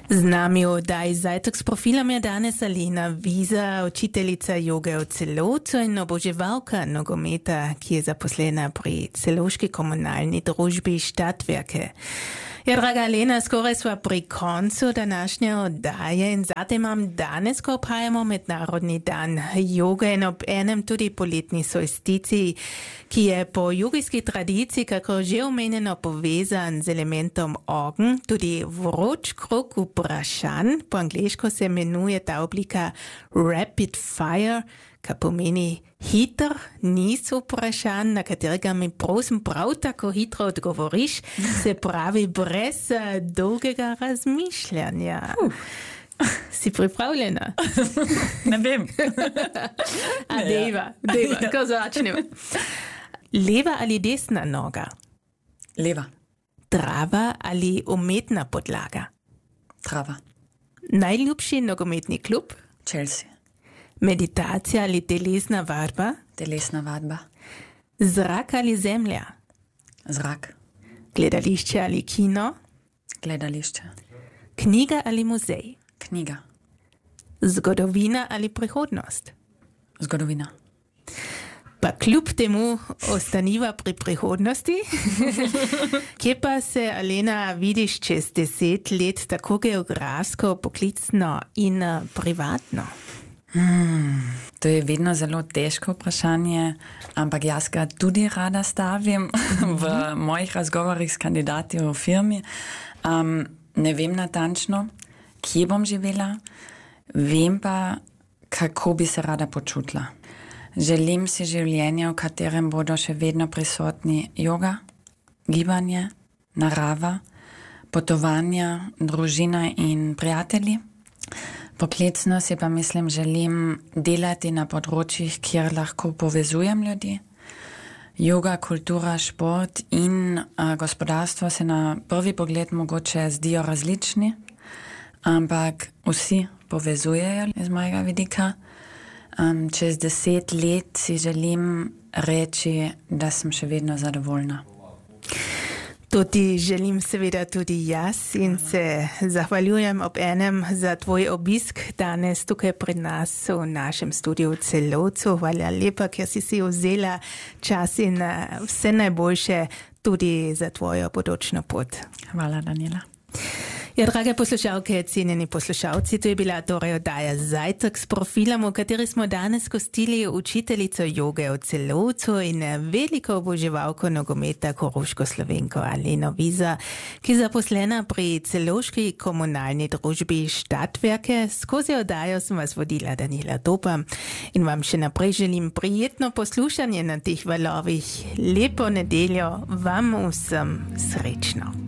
Z nami oddaji Zajtrk s profilom je danes Alena Wiza, učiteljica joge v Celovcu in oboževalka nogometa, ki je zaposlena pri celovški komunalni družbi Stadtwerke. Ja, draga Alena, skoraj sva pri koncu današnje oddaje in zatem imam danes, ko obhajamo Mednarodni dan joge in ob enem tudi poletni solsticiji, ki je po jogijski tradiciji, kako že omenjeno, povezan z elementom ogenj, tudi vroč krog vprašanj. Po angleško se imenuje ta oblika rapid fire, kar pomeni hiter niz vprašanj, na katerega mi prosim prav tako hitro odgovoriš, se pravi brez dolgega razmišljanja. Si pripravljena? Ne vem. Dejva, ko začnemo. Leva ali desna noga? Leva. Trava ali umetna podlaga? Trava. Najljubši nogometni klub? Chelsea. Meditacija ali telesna vadba? Telesna vadba. Zrak ali zemlja? Zrak. Gledališče ali kino? Gledališče. Knjiga ali muzej? Knjiga. Zgodovina ali prihodnost? Zgodovina. Pa kljub temu ostaniva pri prihodnosti. Kje pa se, Alena, vidiš čez 10 let tako geografsko, poklicno in privatno? To je vedno zelo težko vprašanje, ampak jaz ga tudi rada stavim v mojih razgovorih s kandidati v firmi. Ne vem natančno, kje bom živela, vem pa, kako bi se rada počutila. Želim si življenje, v katerem bodo še vedno prisotni joga, gibanje, narava, potovanja, družina in prijatelji. Poklicno si pa mislim, želim delati na področjih, kjer lahko povezujem ljudi. Joga, kultura, šport in gospodarstvo se na prvi pogled mogoče zdijo različni, ampak vsi povezujejo iz mojega vidika. Čez 10 let si želim reči, da sem še vedno zadovoljna. To ti želim seveda tudi jaz in se zahvaljujem ob enem za tvoj obisk danes tukaj pred nas v našem studiu v Celovcu. Hvala lepa, ker si vzela čas in vse najboljše tudi za tvojo bodočno pot. Hvala, Daniela. Ja, drage poslušalke, cenjeni poslušalci, to je bila torej oddaja Zajtrk s profilom, v kateri smo danes gostili učiteljico joge v Celovcu in veliko oboževalko nogometa koroško Slovenko Aleno Wiza, ki je zaposlena pri celovški komunalni družbi Stadtwerke. Skozi oddajo sem vas vodila Daniela Dopa in vam še naprej želim prijetno poslušanje na teh valovih. Lepo nedeljo, vam vsem srečno.